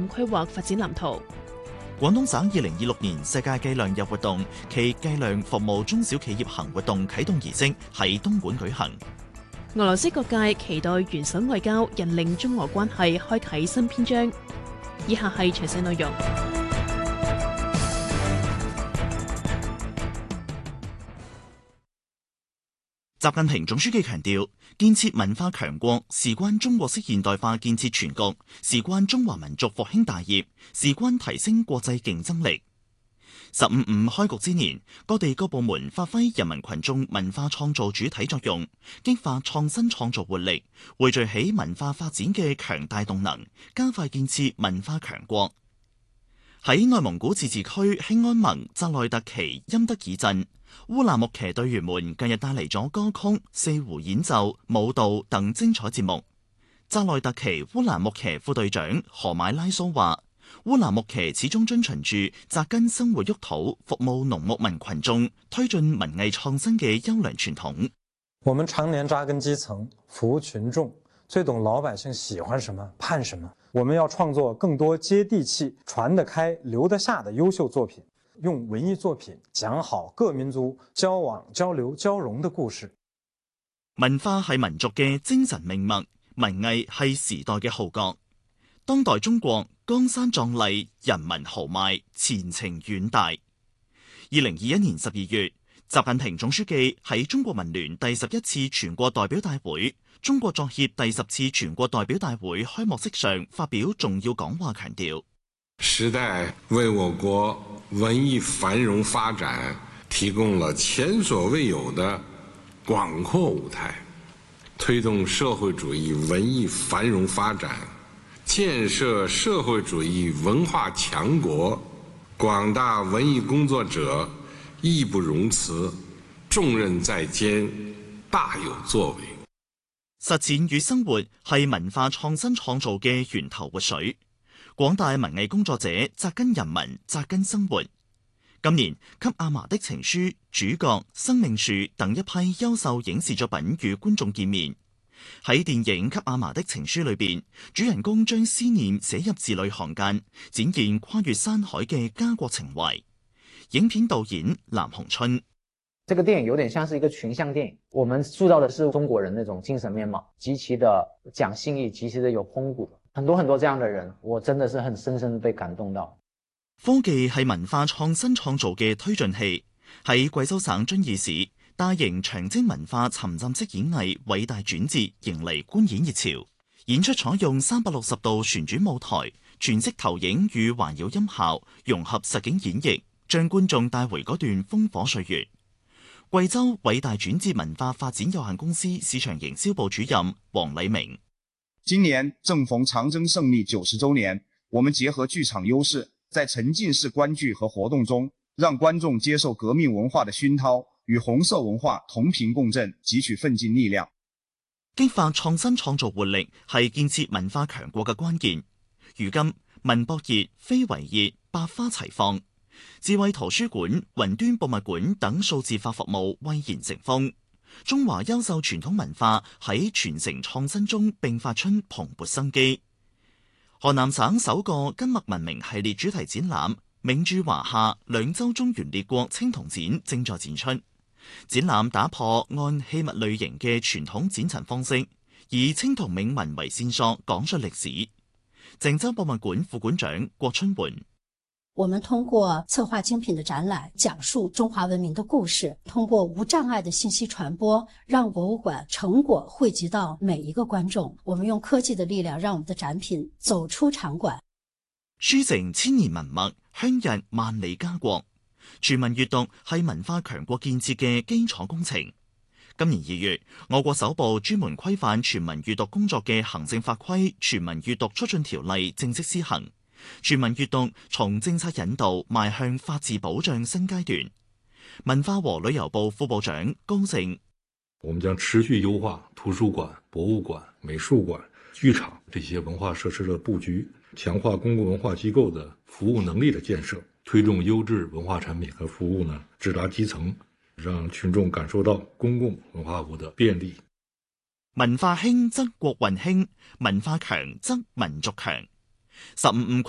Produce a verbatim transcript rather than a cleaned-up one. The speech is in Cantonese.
規劃發展藍圖。 廣東省二零二六年世界計量日活動暨計量服務中小企業行活動啟動儀式喺東莞舉行。 俄羅斯各界期待元首外交引領中俄關係開啟新篇章。以下係詳細內容。 習近平總書記強調，建設文化強國事關中國式現代化建設全局，事關中華民族復興大業，事關提升國際競爭力。十五五開局之年，各地各部門發揮人民群眾文化創造主體作用，激發創新創造活力，匯聚起文化發展嘅強大動能，加快建設文化強國。喺內蒙古自治區興安盟扎內特旗欽德爾鎮，烏蘭牧騎隊員們近日帶嚟咗歌曲、四胡演奏、舞蹈等精彩節目。扎內特旗烏蘭牧騎副隊長何買拉蘇話，烏蘭牧騎始終遵循住扎根生活沃土、服務農牧民群眾、推進文藝創新嘅優良傳統。 我們常年扎根基層，服務群眾，最懂老百姓喜歡什麼、盼什麼。我們要創作更多接地氣、傳得開、留得下的優秀作品，用文藝作品講好各民族交往、交流、交融的故事。 文化係民族嘅精神命脈，文藝係時代嘅號角。當代中國江山壯麗，人民豪邁，前程遠大。二零二一年十二月，習近平總書記喺中國文聯第十一次全國代表大會、中國作協第十次全國代表大會開幕式上發表重要講話，強調時代為我國文藝繁榮發展提供了前所未有的廣闊舞台，推動社會主義文藝繁榮發展，建設社會主義文化強國，廣大文藝工作者義不容辭，重任在肩，大有作為。 實踐與生活係文化創新創造嘅源頭活水，廣大文藝工作者扎根人民、扎根生活。今年給阿嫲的情書、主角、生命樹等一批優秀影視作品與觀眾見面。喺電影《給阿嫲的情書》裏邊，主人公將思念寫入字裏行間，展現跨越山海嘅家國情懷。影片導演藍鴻春， 這個電影有點像是一個群像電影，我們塑造的是中國人那種精神面貌，極其的講信義，極其的有風骨，很多很多這樣的人，我真的是很深深被感動到。 科技係文化創新創造嘅推進器。喺貴州省遵義市，大型長征文化沉浸式演藝偉大轉折迎嚟觀演熱潮。演出採用三百六十度旋轉舞台、全息投影與環繞音效，融合實景演繹，將觀眾帶回嗰段烽火歲月。貴州偉大轉折文化發展有限公司市場營銷部主任黃禮明， 今年正逢長征勝利九十週年，我們結合劇場優勢，在沉浸式觀劇和活動中，讓觀眾接受革命文化的熏陶，與紅色文化同頻共振，汲取奮進力量。 激發創新創造活力係建設文化強國嘅關鍵。如今文博熱、非遺熱，百花齊放。智慧圖書館、雲端博物館等數字化服務蔚然成風，中華優秀傳統文化喺傳承創新中迸發出蓬勃生機。河南省首個根脈文明系列主題展覽“銘著華夏兩周中原列國青銅展”正在展出。展覽打破按器物類型嘅傳統展陳方式，以青銅銘文為線索講述歷史。鄭州博物館副館長郭春媛， 我們通過策劃精品的展覽，講述中華文明的故事，通過無障礙的信息傳播，讓博物館成果匯集到每一個觀眾。我們用科技的力量，讓我們的展品走出場館， 書成千年文脈，香日萬里家國。全民閱讀係文化強國建設嘅基礎工程。今年二月，我國首部專門規範全民閱讀工作嘅行政法規《全民閱讀促進條例》正式施行。全民閱讀從政策引導邁向法治保障新階段。文化和旅遊部副部長高正， 我們將持續優化圖書館、博物館、美術館、劇場這些文化設施的布局，強化公共文化機構的服務能力的建設，推動優質文化產品和服務呢直達基層，讓群眾感受到公共文化服務的便利。 文化興則國運興，文化強則民族強。十五五